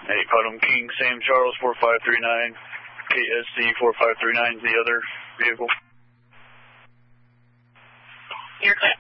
Hey, Putnam King, Sam Charles, 4539. KSC 4539 is the other vehicle. You're clear.